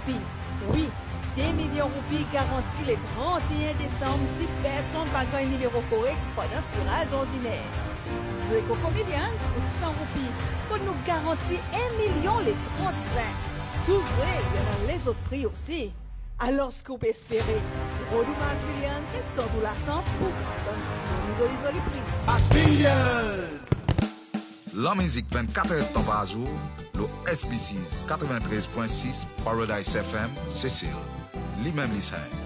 roupies. Oui, 10 millions de roupies garantis le 31 décembre si personne n'a pas un numéro correct pendant tirage ordinaire. Zoeco Comedians pour 100 roupies, pour nous garantir 1 million les 35. Tout vrai, il y en a les autres prix aussi. Alors, ce qu'on peut espérer, Rodoumas Millions, c'est tant la sens pour comme les prix. La musique 24 heures de temps par jour, le SB6 93.6 Paradise FM, Cécile, lui-même l'Israël.